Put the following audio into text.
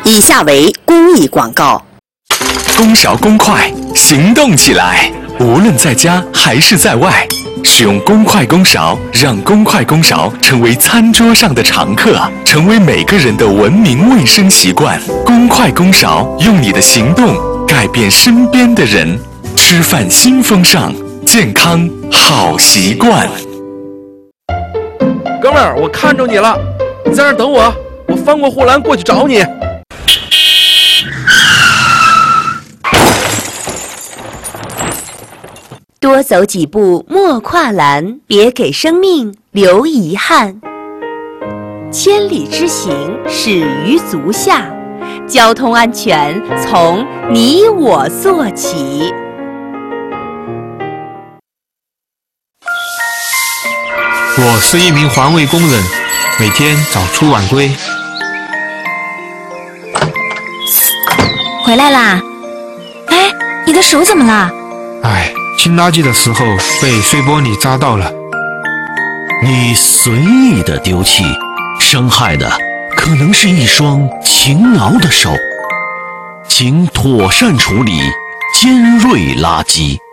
以下为公益广告。 公勺公筷，行动起来！无论在家还是在外，使用公筷公勺，让公筷公勺成为餐桌上的常客，成为每个人的文明卫生习惯。公筷公勺，用你的行动改变身边的人。吃饭新风尚，健康好习惯。 哥们儿，我看着你了，你在那儿等我，我翻过护栏过去找你。 多走几步莫跨栏，别给生命留遗憾。千里之行始于足下，交通安全从你我做起。 我是一名环卫工人，每天早出晚归。 回来啦！哎，你的手怎么了？ 哎，清垃圾的时候被碎玻璃扎到了。 你随意的丢弃，伤害的可能是一双勤劳的手。请妥善处理尖锐垃圾。